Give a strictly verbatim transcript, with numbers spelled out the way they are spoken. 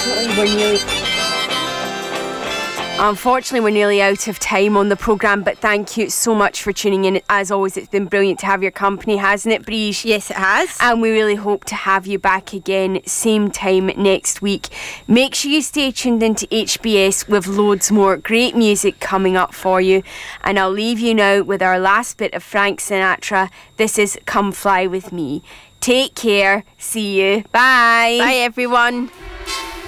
unfortunately, we're nearly... Unfortunately, we're nearly out of time on the programme, but thank you so much for tuning in. As always, it's been brilliant to have your company, hasn't it, Briege? Yes, it has. And we really hope to have you back again, same time next week. Make sure you stay tuned into H B S with loads more great music coming up for you. And I'll leave you now with our last bit of Frank Sinatra. This is Come Fly With Me. Take care. See you. Bye. Bye, everyone.